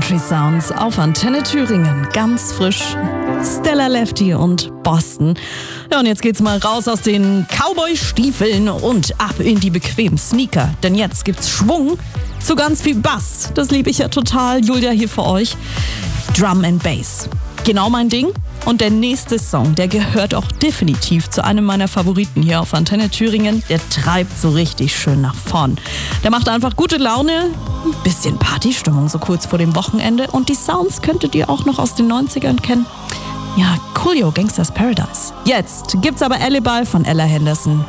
Country Sounds auf Antenne Thüringen. Ganz frisch. Stella Lefty und Boston. Ja, und jetzt geht's mal raus aus den Cowboy-Stiefeln und ab in die bequemen Sneaker. Denn jetzt gibt's Schwung zu ganz viel Bass. Das liebe ich ja total. Julia hier für euch. Drum and Bass. Genau mein Ding. Und der nächste Song, der gehört auch definitiv zu einem meiner Favoriten hier auf Antenne Thüringen. Der treibt so richtig schön nach vorn. Der macht einfach gute Laune, ein bisschen Partystimmung so kurz vor dem Wochenende. Und die Sounds könntet ihr auch noch aus den 90ern kennen. Ja, Coolio, Gangsters Paradise. Jetzt gibt's aber Alibi von Ella Henderson.